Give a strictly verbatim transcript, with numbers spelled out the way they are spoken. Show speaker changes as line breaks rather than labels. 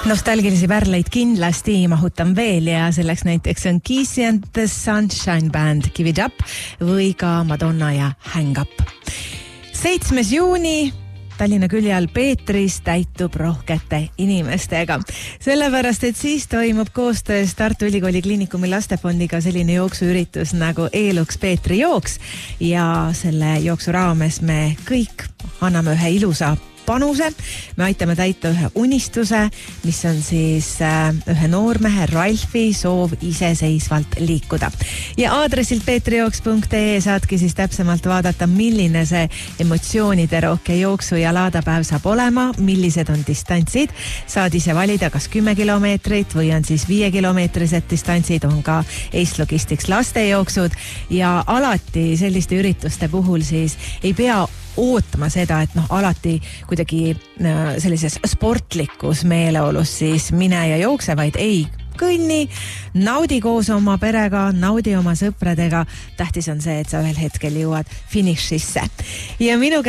Nostalgilisi pärleid kindlasti mahutan veel ja selleks näiteks on Kissy and the Sunshine Band Give It Up või ka Madonna ja Hang Up. seitsmes juuni Tallinna külje all Peetris täitub rohkete inimestega. Sellepärast, et siis toimub koostöös Tartu Ülikooli Kliinikumi lastefondiga selline jooksuüritus nagu Eeluks Peetri jooks ja selle jooksu raames me kõik anname ühe ilusa panuse. Me aitame täita ühe unistuse, mis on siis äh, ühe noormehe Ralfi soov iseseisvalt liikuda. Ja aadressilt peetrijooks punkt ee saadki siis täpsemalt vaadata, milline see emotsioonide rohke jooksu ja laadapäev saab olema, millised on distantsid. Saad ise valida, kas kümme kilomeetrit või on siis viie kilomeetrised distantsid, on ka Ace Logistics lastejooksud ja alati selliste ürituste puhul siis ei pea ootama seda, et noh, alati kuidagi sellises sportlikus meeleolus siis mine ja jookse, vaid ei kõnni, naudi koos oma perega, naudi oma sõpradega. Tähtis on see, et sa ühel hetkel jõuad finišisse. Ja minu